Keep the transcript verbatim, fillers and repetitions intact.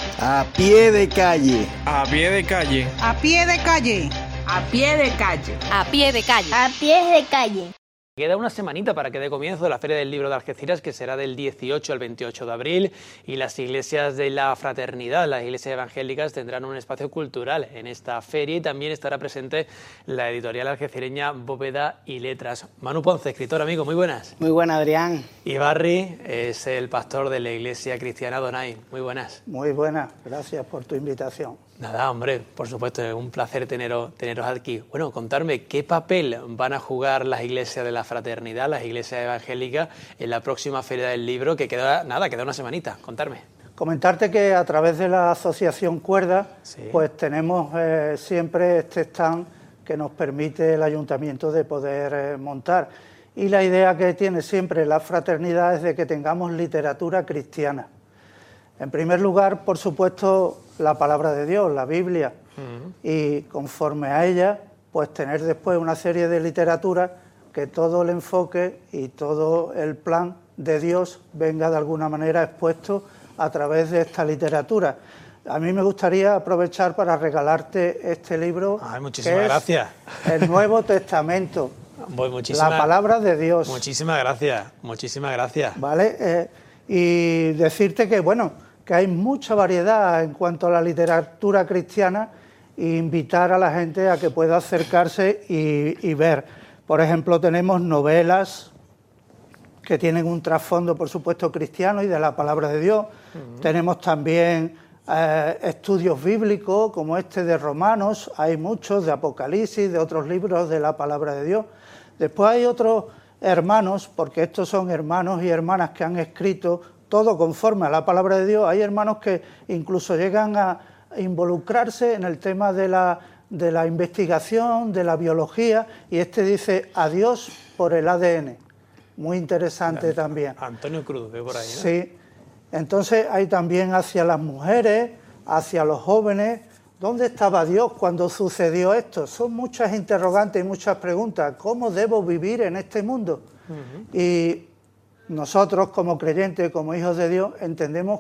A pie de calle. A pie de calle. A pie de calle. A pie de calle. A pie de calle. A pie de calle. Queda una semanita para que dé comienzo la Feria del Libro de Algeciras, que será del dieciocho al veintiocho de abril, y las iglesias de la fraternidad, las iglesias evangélicas, tendrán un espacio cultural en esta feria, y también estará presente la editorial algecireña Bóveda y Letras. Manu Ponce, escritor, amigo, muy buenas. Muy buenas, Adrián. Y Barry es el pastor de la iglesia cristiana Donay. Muy buenas. Muy buenas, gracias por tu invitación. Nada, hombre, por supuesto, es un placer teneros, teneros aquí. Bueno, contarme qué papel van a jugar las iglesias de la fraternidad, las iglesias evangélicas, en la próxima Feria del Libro, que queda, nada, queda una semanita. Contarme. Comentarte que a través de la asociación Cuerda, sí, pues tenemos eh, siempre este stand que nos permite el ayuntamiento de poder eh, montar. Y la idea que tiene siempre la fraternidad es de que tengamos literatura cristiana. En primer lugar, por supuesto, la palabra de Dios, la Biblia, uh-huh. y conforme a ella, pues tener después una serie de literatura que todo el enfoque y todo el plan de Dios venga de alguna manera expuesto a través de esta literatura. A mí me gustaría aprovechar para regalarte este libro. Ay, muchísimas que gracias. Es el Nuevo Testamento, pues muchísimas, la palabra de Dios. Muchísimas gracias, muchísimas gracias. Vale, eh, y decirte que, bueno, que hay mucha variedad en cuanto a la literatura cristiana, e invitar a la gente a que pueda acercarse y, y ver. Por ejemplo, tenemos novelas que tienen un trasfondo, por supuesto, cristiano y de la palabra de Dios. Uh-huh. Tenemos también eh, estudios bíblicos, como este de Romanos, hay muchos, de Apocalipsis, de otros libros de la palabra de Dios. Después hay otros hermanos, porque estos son hermanos y hermanas que han escrito todo conforme a la palabra de Dios. Hay hermanos que incluso llegan a involucrarse en el tema de la, de la investigación, de la biología, y este dice adiós por el A D N. Muy interesante Mira, también. Antonio Cruz, veo por ahí, ¿no? Sí. Entonces hay también hacia las mujeres, hacia los jóvenes. ¿Dónde estaba Dios cuando sucedió esto? Son muchas interrogantes y muchas preguntas. ¿Cómo debo vivir en este mundo? Uh-huh. Y nosotros, como creyentes, como hijos de Dios, entendemos